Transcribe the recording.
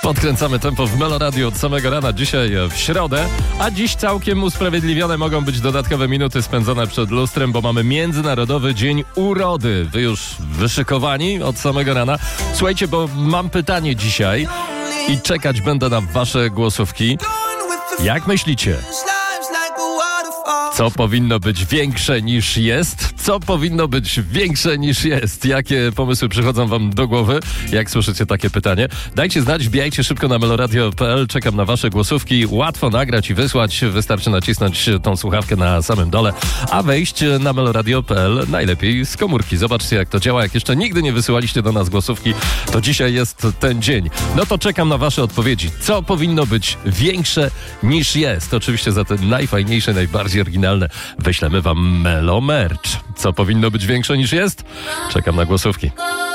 Podkręcamy tempo w Melo Radio od samego rana, dzisiaj w środę, a dziś całkiem usprawiedliwione mogą być dodatkowe minuty spędzone przed lustrem, bo mamy Międzynarodowy Dzień Urody. Wy już wyszykowani od samego rana? Słuchajcie, bo mam pytanie dzisiaj i czekać będę na wasze głosówki. Jak myślicie? Co powinno być większe niż jest? Co powinno być większe niż jest? Jakie pomysły przychodzą wam do głowy, jak słyszycie takie pytanie? Dajcie znać, wbijajcie szybko na meloradio.pl, czekam na wasze głosówki. Łatwo nagrać i wysłać, wystarczy nacisnąć tą słuchawkę na samym dole, a wejść na meloradio.pl najlepiej z komórki. Zobaczcie, jak to działa. Jak jeszcze nigdy nie wysyłaliście do nas głosówki, to dzisiaj jest ten dzień. No to czekam na wasze odpowiedzi. Co powinno być większe niż jest? Oczywiście za te najfajniejsze, najbardziej oryginalne wyślemy wam Melo Merch. Co powinno być większe niż jest? Czekam na głosówki.